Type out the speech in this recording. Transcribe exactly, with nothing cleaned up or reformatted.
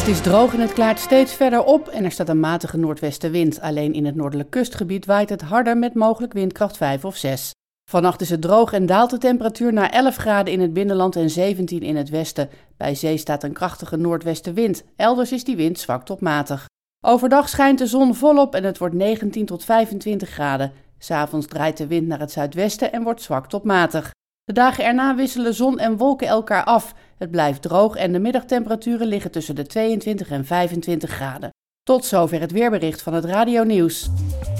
Het is droog en het klaart steeds verder op en er staat een matige noordwestenwind. Alleen in het noordelijk kustgebied waait het harder met mogelijk windkracht vijf of zes. Vannacht is het droog en daalt de temperatuur naar elf graden in het binnenland en zeventien in het westen. Bij zee staat een krachtige noordwestenwind. Elders is die wind zwak tot matig. Overdag schijnt de zon volop en het wordt negentien tot vijfentwintig graden. 'S Avonds draait de wind naar het zuidwesten en wordt zwak tot matig. De dagen erna wisselen zon en wolken elkaar af. Het blijft droog en de middagtemperaturen liggen tussen de tweeëntwintig en vijfentwintig graden. Tot zover het weerbericht van het Radio Nieuws.